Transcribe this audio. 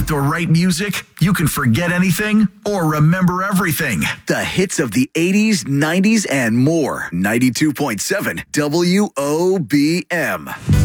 the right music, you can forget anything or remember everything. The hits of the 80s, 90s, and more. 92.7 WOBM.